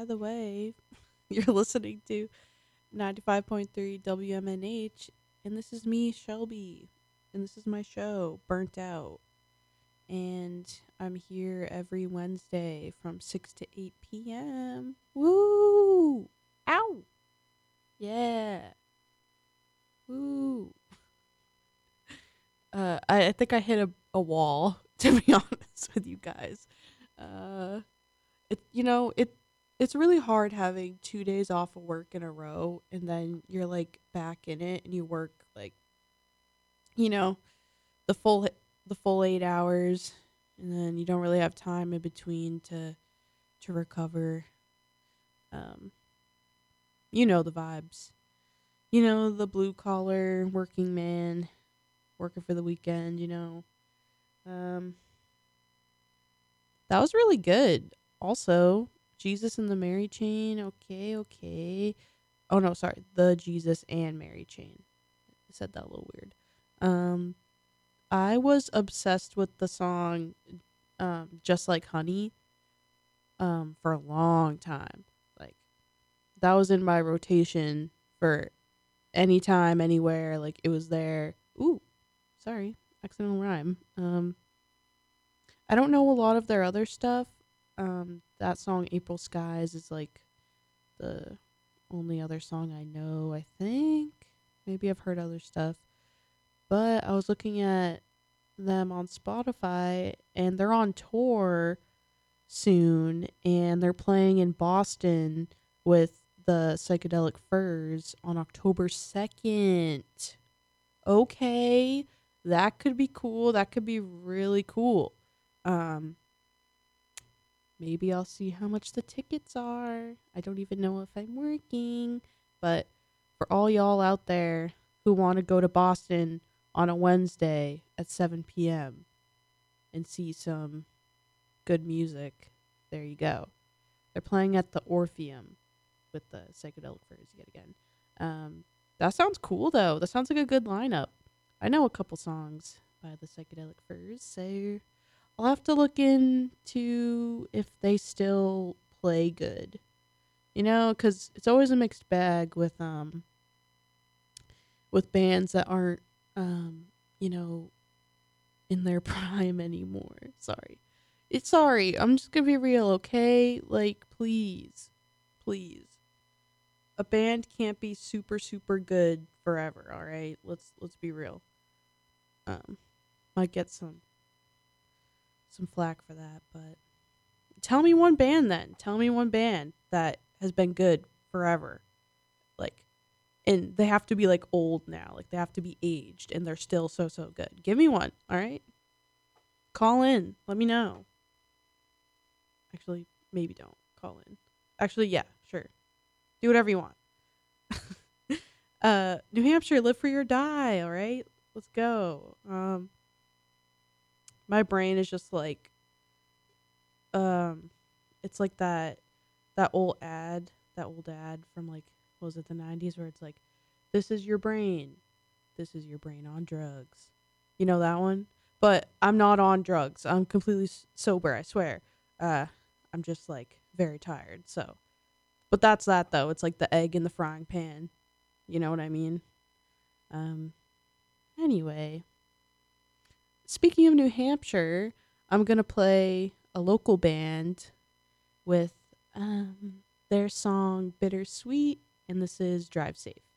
by the way, you're listening to 95.3 WMNH, and this is me, Shelby, and this is my show, Burnt Out. And I'm here every Wednesday from 6 to 8 p.m. Woo! Ow! Yeah. Woo! I think I hit a wall, to be honest with you guys. Uh, it's really hard having 2 days off of work in a row, and then you're like back in it, and you work like you know the full 8 hours, and then you don't really have time in between to recover. Um, you know the vibes. You know the blue collar working man working for the weekend. Um, that was really good. Also, Jesus and the Mary Chain. Okay, okay. Oh no, sorry, the Jesus and Mary Chain. I said that a little weird. Um, I was obsessed with the song Just Like Honey for a long time. Like that was in my rotation for anytime, anywhere, like it was there. Ooh, sorry, accidental rhyme. I don't know a lot of their other stuff. That song April Skies is like the only other song I know, I think. Maybe I've heard other stuff. But I was looking at them on Spotify and they're on tour soon and they're playing in Boston with the Psychedelic Furs on October 2nd. Okay, that could be cool. That could be really cool. Um Maybe I'll see how much the tickets are. I don't even know if I'm working, but for all y'all out there who want to go to Boston on a Wednesday at 7 p.m. and see some good music, there you go. They're playing at the Orpheum with the Psychedelic Furs yet again. That sounds cool though. That sounds like a good lineup. I know a couple songs by the Psychedelic Furs, so I'll have to look into if they still play good. Because it's always a mixed bag with bands that aren't um, you know, in their prime anymore. Sorry. It's sorry. I'm just gonna be real, okay? Like, please, please. A band can't be super super good forever. All right, let's be real. Um, might get some flack for that, but tell me one band then. Tell me one band that has been good forever. Like, and they have to be like old now. Like they have to be aged and they're still so so good. Give me one, all right? Call in. Let me know. Actually, maybe don't call in. Actually, yeah, sure. Do whatever you want. New Hampshire, live free or die, all right? Let's go. My brain is just like um it's like that old ad from like what was it, the 90s, where it's like this is your brain. This is your brain on drugs. You know that one? But I'm not on drugs. I'm completely sober, I swear. Uh I'm just like very tired. So, but that's that though. It's like the egg in the frying pan. You know what I mean? Um anyway, speaking of New Hampshire, I'm going to play a local band with their song Bittersweet, and this is Drive Safe.